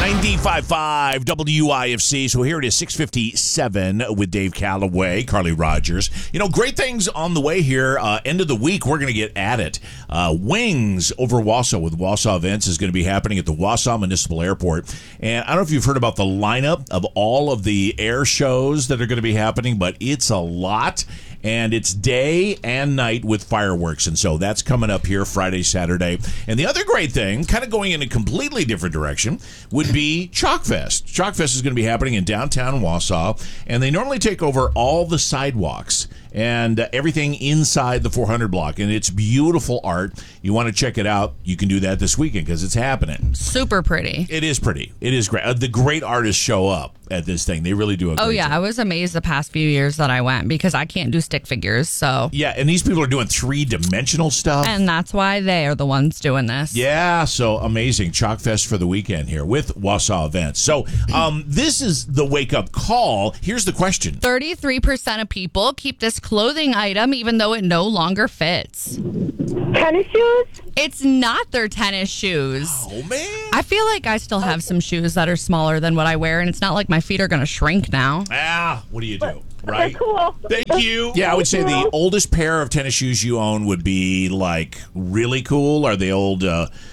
95.5 WIFC. So here it is, 6:57 with Dave Calloway, Carly Rogers. You know, great things on the way here. End of the week, we're going to get at it. Wings over Wausau with Wausau Events is going to be happening at the Wausau Municipal Airport. And I don't know if you've heard about the lineup of all of the air shows that are going to be happening, but it's a lot. And it's day and night with fireworks. And so that's coming up here Friday, Saturday. And the other great thing, kind of going in a completely different direction, would be Chalk Fest. Chalk Fest is going to be happening in downtown Wausau. And they normally take over all the sidewalks and everything inside the 400 block. And it's beautiful art. You want to check it out, you can do that this weekend because it's happening. Super pretty. It is pretty. It is great. The great artists show up at this thing. They really do a great job. I was amazed the past few years that I went because I can't do stick figures. So yeah, and these people are doing three-dimensional stuff. And that's why they are the ones doing this. Yeah, so amazing. Chalk Fest for the weekend here with Wausau Events. So this is the wake-up call. Here's the question. 33% of people keep this clothing item even though it no longer fits. Tennis shoes? It's not their tennis shoes. Oh, man. I feel like I still have some shoes that are smaller than what I wear, and it's not like my feet are going to shrink now. What do you do? Right? Cool. Thank you. Yeah, I would say the oldest pair of tennis shoes you own would be, like, really cool. Are they old,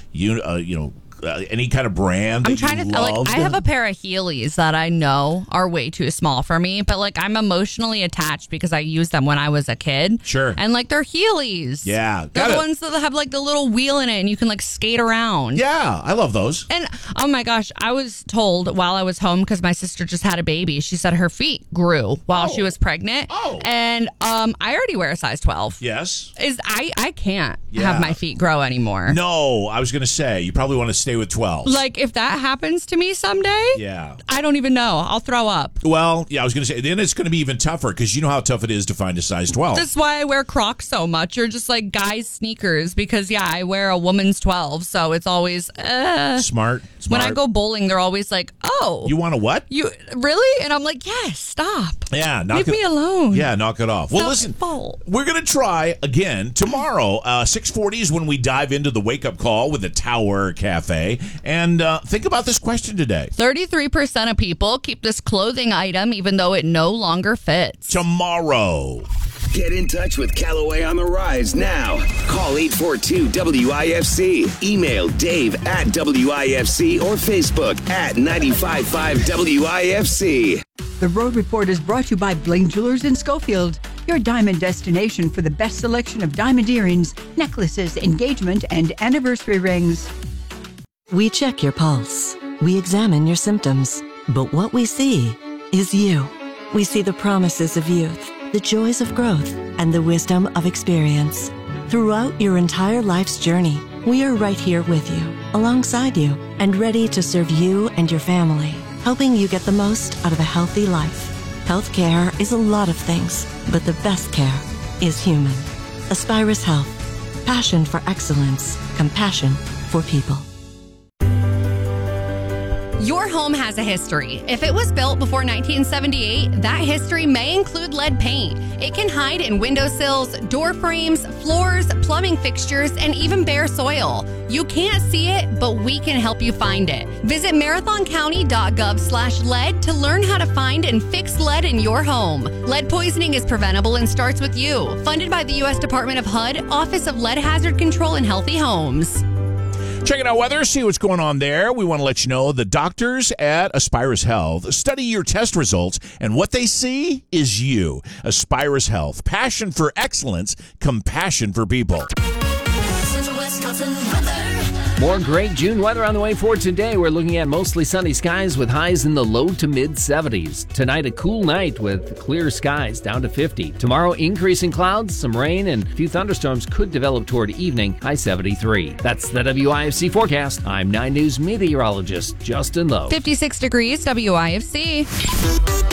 any kind of brand that I'm trying you to love? I have a pair of Heelys that I know are way too small for me, but like I'm emotionally attached because I used them when I was a kid. Sure. And like they're Heelys. Yeah. They're the ones that have like the little wheel in it and you can like skate around. Yeah, I love those. And oh my gosh, I was told while I was home because my sister just had a baby, she said her feet grew while she was pregnant. Oh. And I already wear a size 12. Yes. I can't Yeah. have my feet grow anymore. No, I was going to say, you probably want to stay with 12. Like if that happens to me someday, yeah. I don't even know. I'll throw up. Well, yeah, I was going to say, then it's going to be even tougher because you know how tough it is to find a size 12. That's why I wear Crocs so much, or just like guys' sneakers, because I wear a woman's 12, so it's always Smart. When I go bowling, they're always like, "Oh, You want a what? you really?" And I'm like, "Yes, stop. Yeah, Leave me alone." Yeah, knock it off. Well, Stop listen, fault. we're going to try again tomorrow. 6:40 is when we dive into the wake-up call with the Tower Cafe. And think about this question today. 33% of people keep this clothing item even though it no longer fits. Tomorrow. Get in touch with Callaway on the Rise now. Call 842-WIFC. Email Dave@WIFC or Facebook @955 WIFC. The Road Report is brought to you by Blaine Jewelers in Schofield, your diamond destination for the best selection of diamond earrings, necklaces, engagement, and anniversary rings. We check your pulse. We examine your symptoms. But what we see is you. We see the promises of youth, the joys of growth, and the wisdom of experience. Throughout your entire life's journey, we are right here with you, alongside you, and ready to serve you and your family, helping you get the most out of a healthy life. Healthcare is a lot of things, but the best care is human. Aspirus Health. Passion for excellence. Compassion for people. Your home has a history. If it was built before 1978, that history may include lead paint. It can hide in windowsills, door frames, floors, plumbing fixtures, and even bare soil. You can't see it, but we can help you find it. Visit marathoncounty.gov/lead to learn how to find and fix lead in your home. Lead poisoning is preventable and starts with you. Funded by the U.S. Department of HUD, Office of Lead Hazard Control and Healthy Homes. Checking out weather, see what's going on there. We want to let you know the doctors at Aspirus Health study your test results, and what they see is you. Aspirus Health. Passion for excellence, compassion for people. More great June weather on the way for today. We're looking at mostly sunny skies with highs in the low to mid 70s. Tonight, a cool night with clear skies down to 50. Tomorrow, increasing clouds, some rain, and a few thunderstorms could develop toward evening, high 73. That's the WIFC forecast. I'm 9 News meteorologist Justin Lowe. 56 degrees, WIFC.